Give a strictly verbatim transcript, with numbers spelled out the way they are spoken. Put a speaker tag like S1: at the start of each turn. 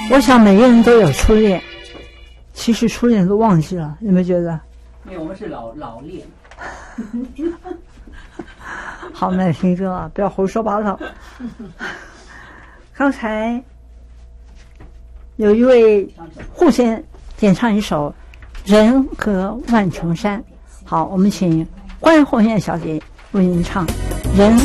S1: 我想每个人都有初恋，其实初恋都忘记了，有没有觉得？
S2: 因为我们是老老恋。
S1: 好，那听歌啊，不要胡说八道。刚才有一位护先点唱一首《人隔万重山》，好，我们请关红艳小姐为您唱《人